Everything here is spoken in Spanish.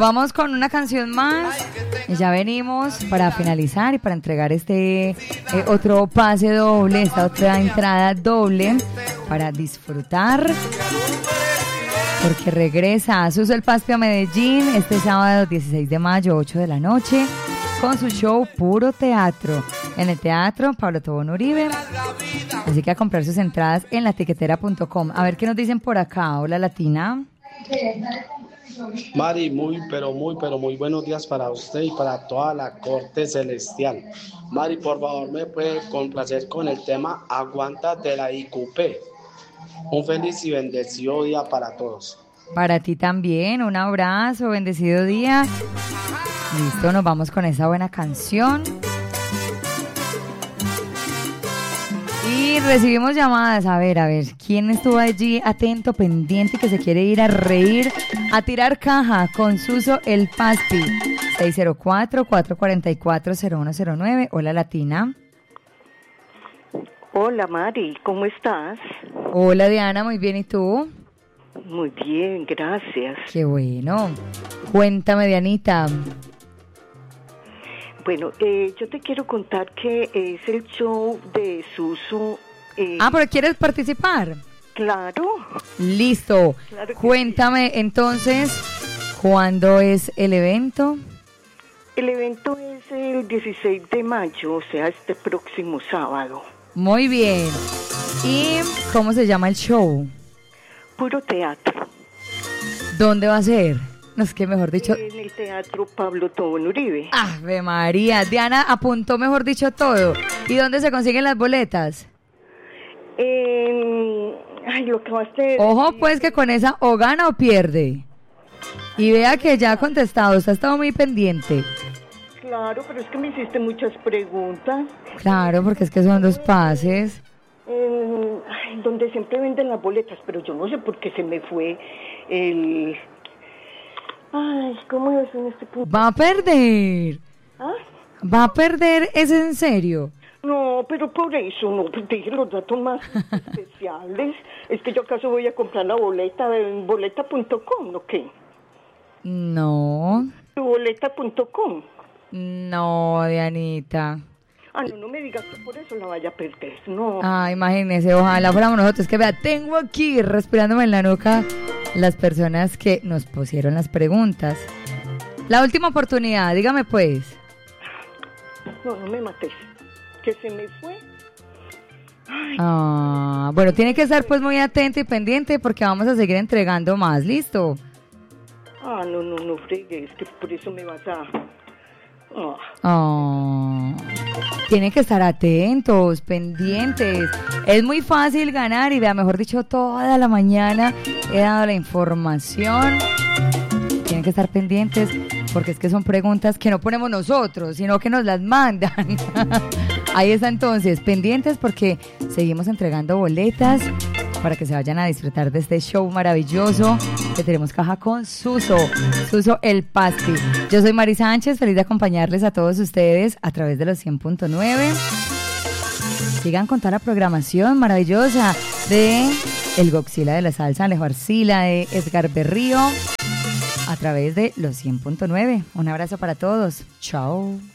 Vamos con una canción más y ya venimos para finalizar y para entregar este otro pase doble, esta otra entrada doble para disfrutar, porque regresa Suso el Paspi a Medellín este sábado 16 de mayo, 8 de la noche, con su show Puro Teatro en el Teatro Pablo Tobón Uribe. Así que a comprar sus entradas en latiquetera.com. A ver qué nos dicen por acá. Hola, Latina. Mari, muy buenos días para usted y para toda la corte celestial. Mari, por favor, me puede complacer con el tema Aguanta de la IQP. Un feliz y bendecido día para todos. Para ti también, un abrazo, bendecido día. Listo, nos vamos con esa buena canción. Y recibimos llamadas, a ver, ¿quién estuvo allí atento, pendiente, que se quiere ir a reír, a tirar caja con Suso el Paspi? 604-444-0109. Hola, Latina. Hola, Mari, ¿cómo estás? Hola, Diana, muy bien, ¿y tú? Muy bien, gracias. Qué bueno. Cuéntame, Dianita. Bueno, yo te quiero contar que es el show de Suso. ¿Pero quieres participar? Claro. Listo. Claro, cuéntame sí. Entonces, ¿cuándo es el evento? El evento es el 16 de mayo, o sea, este próximo sábado. Muy bien. ¿Y cómo se llama el show? Puro Teatro. ¿Dónde va a ser? No, es que mejor dicho... En el Teatro Pablo Tobón Uribe. ¡Ave María! Diana apuntó mejor dicho todo. ¿Y dónde se consiguen las boletas? Lo acabaste de Ojo, decir. pues que con esa o gana o pierde. Y vea que ya ha contestado, usted ha estado muy pendiente. Claro, pero es que me hiciste muchas preguntas. Claro, porque es que son 2 pases. Donde siempre venden las boletas, pero yo no sé por qué se me fue el... Ay, ¿cómo es en este punto? Va a perder. ¿Ah? Va a perder, ¿es en serio? No, pero por eso no dije los datos más especiales. Es que yo acaso voy a comprar la boleta en boleta.com, ¿no qué? No. ¿Tu boleta.com? No, Dianita. No me digas que por eso la vaya a perder, no. Imagínese, ojalá fuéramos nosotros. Que vea, tengo aquí respirándome en la nuca las personas que nos pusieron las preguntas. La última oportunidad, dígame pues. No me mates. Que se me fue. Bueno, tiene que estar pues muy atento y pendiente porque vamos a seguir entregando más, ¿listo? No fregues, que por eso me vas a... Tienen que estar atentos, pendientes. Es muy fácil ganar y vea, mejor dicho, toda la mañana he dado la información. Tienen que estar pendientes porque es que son preguntas que no ponemos nosotros, sino que nos las mandan. Ahí está entonces, pendientes porque seguimos entregando boletas para que se vayan a disfrutar de este show maravilloso que tenemos caja con Suso el Paspi. Yo soy Mari Sánchez, feliz de acompañarles a todos ustedes a través de los 100.9. Sigan con toda la programación maravillosa de El Goxila de la Salsa, Alejo Arcila, de Edgar Berrío, a través de los 100.9. Un abrazo para todos. Chao.